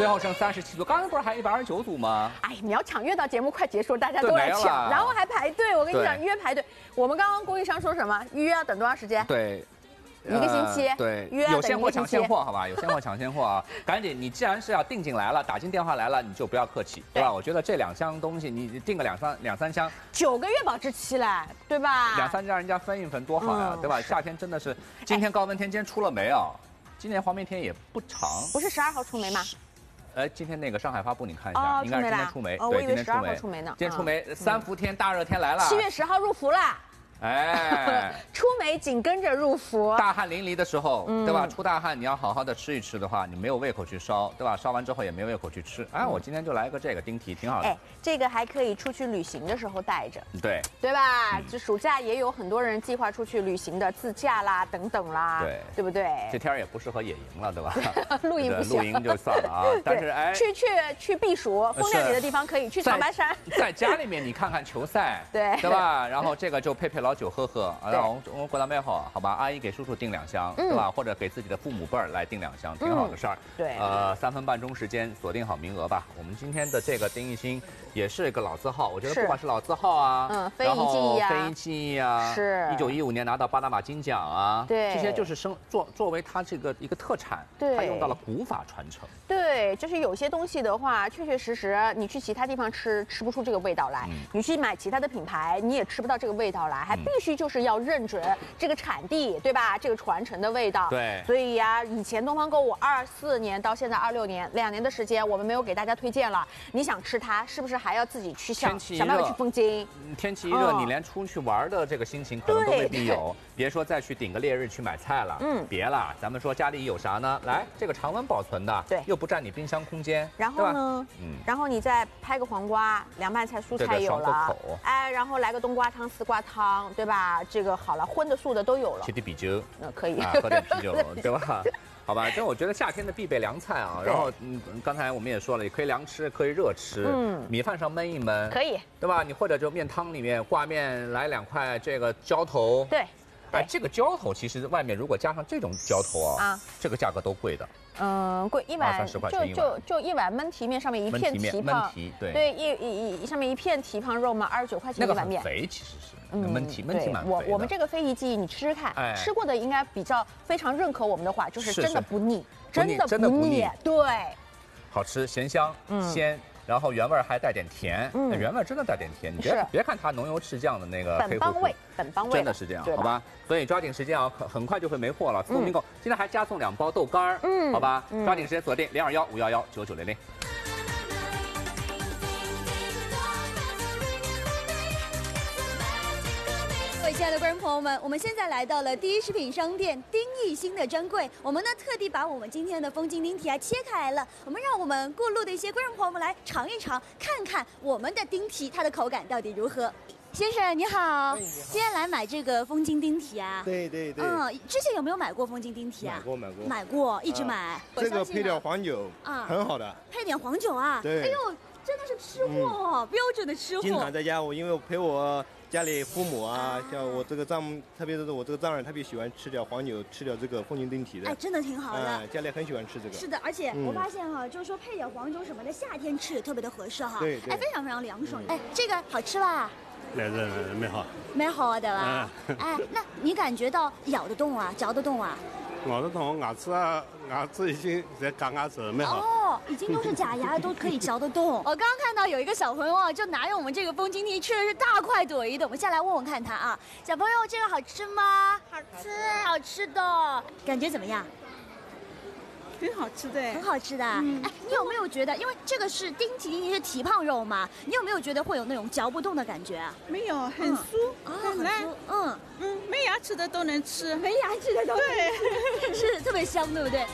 最后剩37组，刚刚不是还129组吗？ 哎，你要抢，越到节目快结束，大家都来抢，然后还排队。我跟你讲，约排队。我们刚刚供应商说什么？预约要等多长时间？ 对。 1个星期， 对， 约有现货抢现货，好吧，有现货抢现货啊！赶紧，你既然是要订进来了，打进电话来了，你就不要客气，对吧？我觉得这2箱东西，你订个两三箱 ，9个月保质期嘞，对吧 ？2、3让人家分一分多好呀，对吧？夏天真的是，今天高温天，今天出了没有？今年黄梅天也不长， 不是12号出梅吗？ 今天那个上海发布你看一下，应该是今天出梅， 对，今天12号出梅呢。 今天出梅，3伏天大热天来了 ，7月10号入伏了。 哎， 出梅紧跟着入伏， 大汗淋漓的时候，对吧？出大汗，你要好好的吃一吃的话，你没有胃口去烧，对吧？烧完之后也没有胃口去吃。哎，我今天就来个这个丁提，挺好的。 哎，这个还可以出去旅行的时候带着， 对吧？这暑假也有很多人计划出去旅行的，自驾啦等等啦，对不对？ 这天也不适合野营了，对吧？ 露营不行， 露营就算了啊。但是哎， 去避暑，风亮点的地方可以去长白山。 在家里面你看看球赛，对吧？然后这个就配老酒喝喝。 然后我们过到美好，好吧？阿姨给叔叔订2箱，对吧？或者给自己的父母辈儿来订2箱，挺好的事儿。 对 ，3分半钟时间锁定好名额吧。我们今天的这个丁义兴也是一个老字号，我觉得不管是老字号啊， 非遗技艺啊， 非遗技艺啊， 是 1915年拿到巴拿马金奖啊， 对， 这些就是作为他这个一个特产，他用到了古法传承。 对，就是有些东西的话，确确实实你去其他地方吃不出这个味道来，你去买其他的品牌，你也吃不到这个味道来，还必须就是要认准这个产地，对吧？这个传承的味道。 对。 所以呀，以前东方购物24年到现在26年，2年的时间，我们没有给大家推荐了。你想吃它，是不是还要自己去想办法去风精？ 天气一热，你连出去玩的这个心情可能都未必有。别说再去顶个烈日去买菜了，别了。咱们说家里有啥呢？来，这个常温保存的， 对， 又不占你冰箱空间。 然后呢，然后你再拍个黄瓜，凉拌菜、蔬菜有了，哎，然后来个冬瓜汤、丝瓜汤，对吧？这个好了，荤的素的都有了。 吃点啤酒， 可以， 喝点啤酒，对吧？好吧，这我觉得夏天的必备凉菜啊。然后刚才我们也说了，也可以凉吃，可以热吃。米饭上焖一焖， 可以， 对吧？你或者就面汤里面挂面来2块这个浇头。 对。 哎，这个浇头其实外面如果加上这种浇头啊，这个价格都贵的。 贵1碗 ，20-30块钱一碗， 就1碗焖蹄面，上面一片蹄膀，对，上面一片蹄膀肉嘛，29块钱一碗面。 那个很肥，其实是焖蹄蛮肥的。 我们这个非遗技艺，你吃吃看，吃过的应该比较非常认可我们的话，就是真的不腻，真的不腻，对， 好吃，咸香，鲜。然后原味还带点甜，原味真的带点甜。你别看它浓油赤酱的那个本帮味， 真的是这样，好吧？所以抓紧时间啊，很快就会没货了。速度订购，今天还加送2包豆干好吧？抓紧时间锁定0215119900。 各位亲爱的观众朋友们，我们现在来到了第一食品商店丁义兴的专柜。我们呢特地把我们今天的风筋丁蹄切开来了，让我们过路的一些观众朋友们来尝一尝，看看我们的丁蹄它的口感到底如何。先生你好，今天来买这个风筋丁蹄啊？ 对。 之前有没有买过风筋丁蹄啊？买过，一直买。 这个配点黄酒啊，很好的。 配点黄酒啊？ 对。 哎呦，真的是吃货，标准的吃货。 经常在家，因为我陪我家里父母啊，像我这个丈母，特别是我这个丈人，特别喜欢吃点黄酒，吃点这个风筋丁蹄的。 哎，真的挺好的。 家里很喜欢吃这个。 是的，而且我发现哈，就是说配点黄酒什么的，夏天吃也特别的合适哈。 对。 哎，非常非常凉爽。哎，这个好吃吧？蛮好的吧？哎，那你感觉到咬得动啊，嚼得动啊？ 咬得动，牙齿已经在嘎牙齿，蛮好。 哦，已经都是假牙，都可以嚼得动。我刚刚看到有一个小朋友啊，就拿着我们这个风筋蹄吃的是大快朵颐的。我们下来问问看他啊，小朋友这个好吃吗？ 好吃， 好吃的，感觉怎么样？ 很好吃的， 很好吃的。哎，你有没有觉得，因为这个是丁蹄是蹄膀肉嘛，你有没有觉得会有那种嚼不动的感觉啊？ 没有，很酥， 很酥， 没牙齿的都能吃， 没牙齿的都能吃，是特别香，对不对？